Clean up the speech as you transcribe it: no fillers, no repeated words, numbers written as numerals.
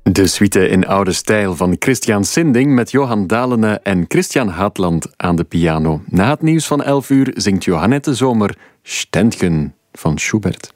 De suite in oude stijl van Christian Sinding met Johan Dalene en Christian Hartland aan de piano. Na het nieuws van 11 uur zingt Johannette Zomer Ständchen van Schubert.